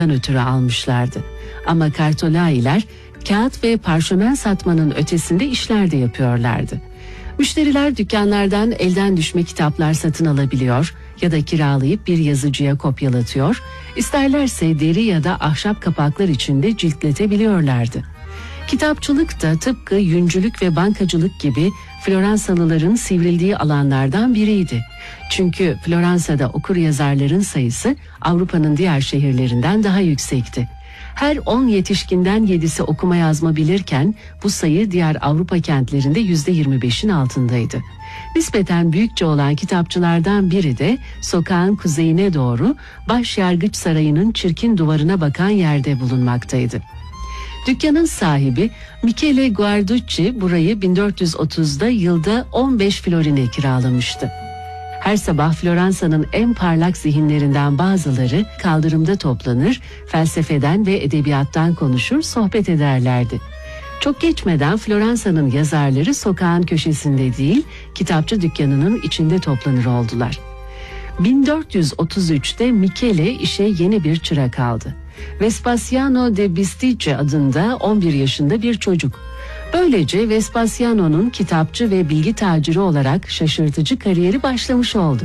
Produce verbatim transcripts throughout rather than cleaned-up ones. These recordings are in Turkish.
ötürü almışlardı. Ama Kartolailer kağıt ve parşömen satmanın ötesinde işler de yapıyorlardı. Müşteriler dükkanlardan elden düşme kitaplar satın alabiliyor ya da kiralayıp bir yazıcıya kopyalatıyor, isterlerse deri ya da ahşap kapaklar içinde ciltletebiliyorlardı. Kitapçılık da tıpkı yüncülük ve bankacılık gibi Floransalıların sivrildiği alanlardan biriydi. Çünkü Floransa'da okuryazarların sayısı Avrupa'nın diğer şehirlerinden daha yüksekti. Her on yetişkinden yedisi okuma yazma bilirken bu sayı diğer Avrupa kentlerinde yüzde yirmi beşin altındaydı. Nispeten büyükçe olan kitapçılardan biri de sokağın kuzeyine doğru Başyargıç Sarayı'nın çirkin duvarına bakan yerde bulunmaktaydı. Dükkanın sahibi Michele Guarducci burayı bin dört yüz otuzda yılda on beş florine kiralamıştı. Her sabah Floransa'nın en parlak zihinlerinden bazıları kaldırımda toplanır, felsefeden ve edebiyattan konuşur, sohbet ederlerdi. Çok geçmeden Floransa'nın yazarları sokağın köşesinde değil, kitapçı dükkanının içinde toplanır oldular. bin dört yüz otuz üçte Michele işe yeni bir çırak aldı. Vespasiano de Bisticci adında on bir yaşında bir çocuk. Böylece Vespasiano'nun kitapçı ve bilgi taciri olarak şaşırtıcı kariyeri başlamış oldu.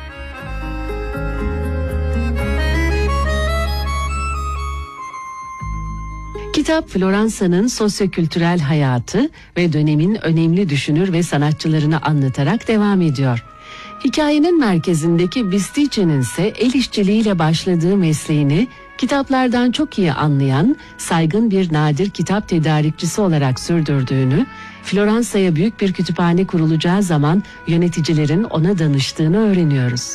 Kitap Floransa'nın sosyokültürel hayatı ve dönemin önemli düşünür ve sanatçılarını anlatarak devam ediyor. Hikayenin merkezindeki Bisticci'nin ise el işçiliğiyle başladığı mesleğini kitaplardan çok iyi anlayan, saygın bir nadir kitap tedarikçisi olarak sürdürdüğünü, Floransa'ya büyük bir kütüphane kurulacağı zaman yöneticilerin ona danıştığını öğreniyoruz.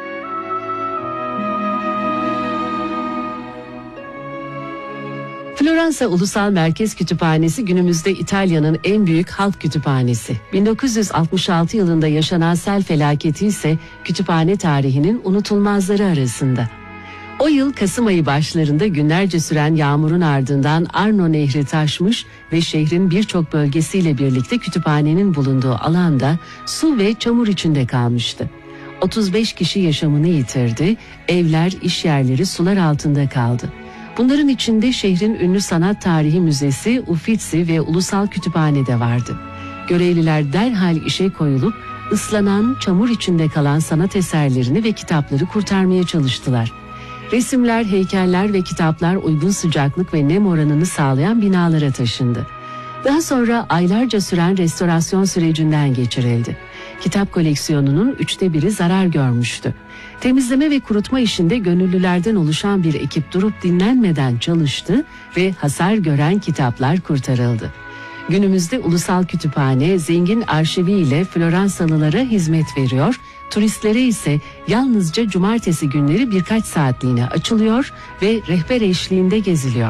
Floransa Ulusal Merkez Kütüphanesi günümüzde İtalya'nın en büyük halk kütüphanesi. bin dokuz yüz altmış altı yılında yaşanan sel felaketi ise kütüphane tarihinin unutulmazları arasında. O yıl Kasım ayı başlarında günlerce süren yağmurun ardından Arno Nehri taşmış ve şehrin birçok bölgesiyle birlikte kütüphanenin bulunduğu alanda su ve çamur içinde kalmıştı. otuz beş kişi yaşamını yitirdi, evler, iş yerleri sular altında kaldı. Bunların içinde şehrin ünlü sanat tarihi müzesi, Uffizi ve Ulusal Kütüphane de vardı. Görevliler derhal işe koyulup ıslanan, çamur içinde kalan sanat eserlerini ve kitapları kurtarmaya çalıştılar. Resimler, heykeller ve kitaplar uygun sıcaklık ve nem oranını sağlayan binalara taşındı. Daha sonra aylarca süren restorasyon sürecinden geçirildi. Kitap koleksiyonunun üçte biri zarar görmüştü. Temizleme ve kurutma işinde gönüllülerden oluşan bir ekip durup dinlenmeden çalıştı ve hasar gören kitaplar kurtarıldı. Günümüzde Ulusal Kütüphane zengin arşivi ile Floransalılara hizmet veriyor, turistlere ise yalnızca cumartesi günleri birkaç saatliğine açılıyor ve rehber eşliğinde geziliyor.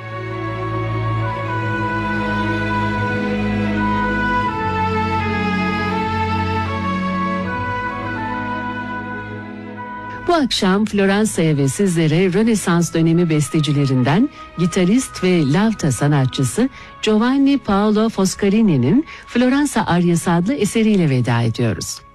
Bu akşam Floransa'ya ve sizlere Rönesans dönemi bestecilerinden gitarist ve lavta sanatçısı Giovanni Paolo Foscarini'nin Floransa Aryası adlı eseriyle veda ediyoruz.